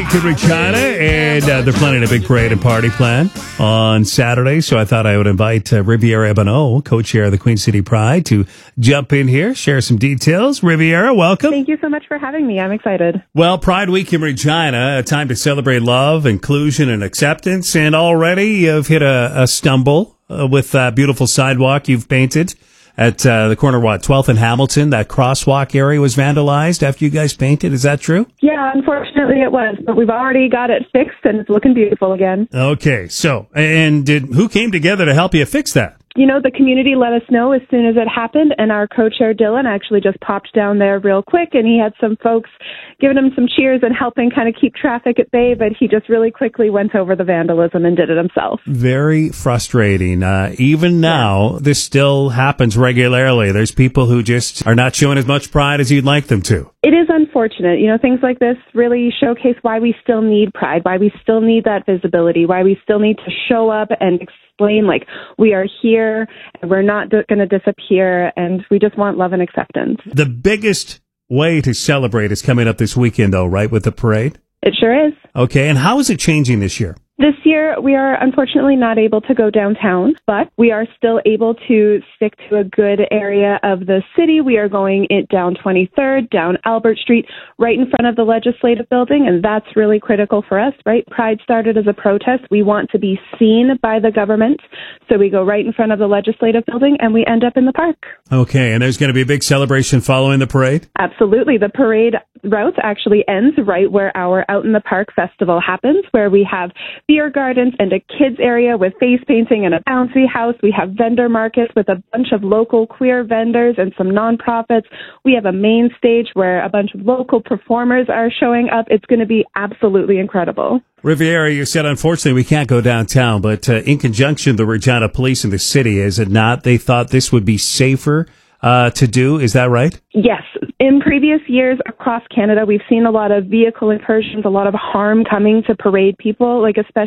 To Regina, and they're planning a big parade and party plan on Saturday. So I thought I would invite Riviera Bonneau, co-chair of the Queen City Pride, to jump in here, share some details. Riviera, welcome. Thank you so much for having me. I'm excited. Well, Pride Week in Regina, a time to celebrate love, inclusion, and acceptance. And already you've hit a stumble with that beautiful sidewalk you've painted at the corner, 12th and Hamilton. That crosswalk area was vandalized after you guys painted. Is that true? Yeah, unfortunately it was, but we've already got it fixed and it's looking beautiful again. Okay, so, and who came together to help you fix that? You know, the community let us know as soon as it happened, and our co-chair Dylan actually just popped down there real quick, and he had some folks giving him some cheers and helping kind of keep traffic at bay, but he just really quickly went over the vandalism and did it himself. Very frustrating. Even now, this still happens regularly. There's people who just are not showing as much pride as you'd like them to. It is unfortunate. You know, things like this really showcase why we still need pride, why we still need that visibility, why we still need to show up and explain, like, we are here and we're not going to disappear, and we just want love and acceptance. The biggest way to celebrate is coming up this weekend, though, right, with the parade? It sure is. Okay, and how is it changing this year? This year, we are unfortunately not able to go downtown, but we are still able to stick to a good area of the city. We are going down 23rd, down Albert Street, right in front of the Legislative Building, and that's really critical for us, right? Pride started as a protest. We want to be seen by the government, so we go right in front of the Legislative Building, and we end up in the park. Okay, and there's going to be a big celebration following the parade? Absolutely. The parade route actually ends right where our Out in the Park festival happens, where we have beer gardens and a kids area with face painting and a bouncy house. We have vendor markets with a bunch of local queer vendors and some nonprofits. We have a main stage where a bunch of local performers are showing up. It's going to be absolutely incredible. Riviera, you said, unfortunately, we can't go downtown, but in conjunction, the Regina Police in the city, is it not? They thought this would be safer to do. Is that right? Yes. In previous years across Canada, we've seen a lot of vehicle incursions, a lot of harm coming to parade people,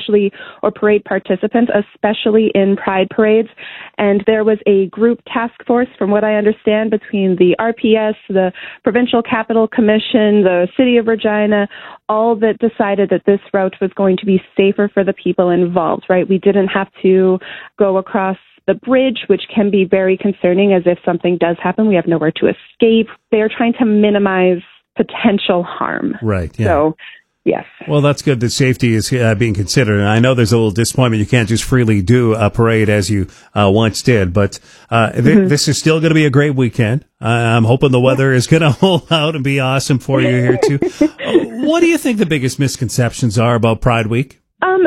or parade participants, especially in pride parades. And there was a group task force, from what I understand, between the RPS, the Provincial Capital Commission, the City of Regina, all that decided that this route was going to be safer for the people involved, right? We didn't have to go across the bridge, which can be very concerning, as if something does happen, we have nowhere to escape. They're trying to minimize potential harm. Right. Yeah. So, yes. Well, that's good that safety is being considered. And I know there's a little disappointment. You can't just freely do a parade as you once did. But this is still going to be a great weekend. I'm hoping the weather is going to hold out and be awesome for you here, too. What do you think the biggest misconceptions are about Pride Week?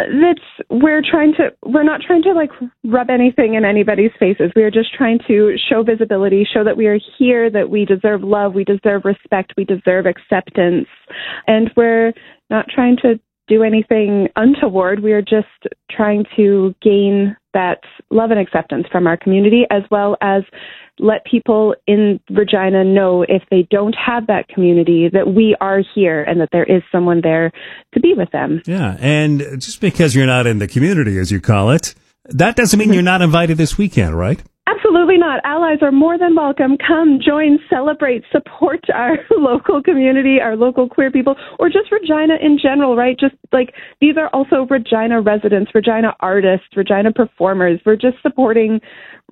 We're not trying to like rub anything in anybody's faces. We are just trying to show visibility, show that we are here, that we deserve love, we deserve respect, we deserve acceptance. And we're not trying to do anything untoward. We are just trying to gain that love and acceptance from our community, as well as let people in Regina know, if they don't have that community, that we are here and that there is someone there to be with them. Yeah, and just because you're not in the community, as you call it, that doesn't mean you're not invited this weekend, right? Absolutely not. Allies are more than welcome. Come, join, celebrate, support our local community, our local queer people, or just Regina in general, right? Just like, these are also Regina residents, Regina artists, Regina performers. We're just supporting